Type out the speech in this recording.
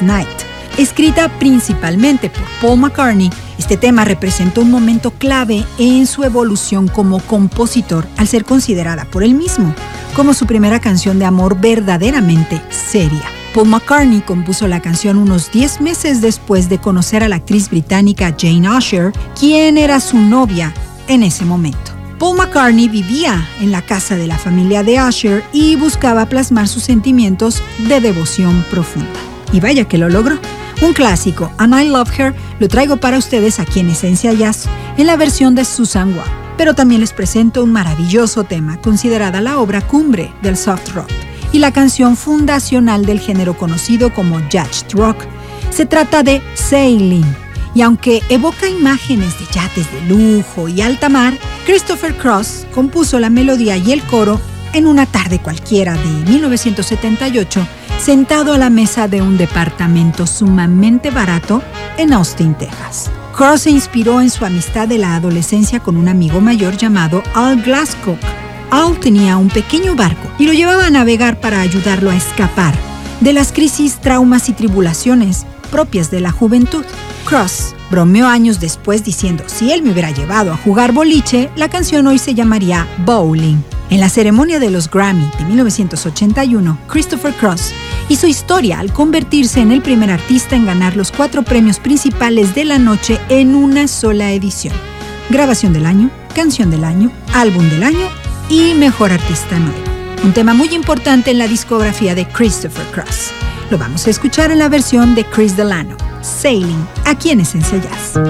Last Night. Escrita principalmente por Paul McCartney, este tema representó un momento clave en su evolución como compositor al ser considerada por él mismo como su primera canción de amor verdaderamente seria. Paul McCartney compuso la canción unos 10 meses después de conocer a la actriz británica Jane Asher, quien era su novia en ese momento. Paul McCartney vivía en la casa de la familia de Asher y buscaba plasmar sus sentimientos de devoción profunda. Y vaya que lo logró. Un clásico, And I Love Her, lo traigo para ustedes aquí en Esencia Jazz, en la versión de Susan Ward. Pero también les presento un maravilloso tema, considerada la obra cumbre del soft rock y la canción fundacional del género conocido como yacht rock. Se trata de Sailing, y aunque evoca imágenes de yates de lujo y alta mar, Christopher Cross compuso la melodía y el coro en una tarde cualquiera de 1978, sentado a la mesa de un departamento sumamente barato en Austin, Texas. Cross se inspiró en su amistad de la adolescencia con un amigo mayor llamado Al Glasscock. Al tenía un pequeño barco y lo llevaba a navegar para ayudarlo a escapar de las crisis, traumas y tribulaciones propias de la juventud. Cross bromeó años después diciendo, si él me hubiera llevado a jugar boliche, la canción hoy se llamaría Bowling. En la ceremonia de los Grammy de 1981, Christopher Cross hizo historia al convertirse en el primer artista en ganar los 4 premios principales de la noche en una sola edición: Grabación del Año, Canción del Año, Álbum del Año y Mejor Artista Nuevo. Un tema muy importante en la discografía de Christopher Cross. Lo vamos a escuchar en la versión de Chris Delano, Sailing, aquí en Esencia Jazz.